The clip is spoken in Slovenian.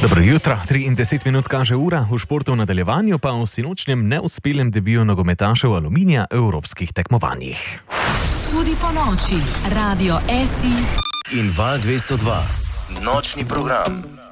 Dobro jutro, 3:10 kaže ura, v športu v nadaljevanju pa o sinočnjem neuspelem debiju nogometašev Aluminija v evropskih tekmovanjih. Tudi po noči, Radio SI in Val 202, nočni program.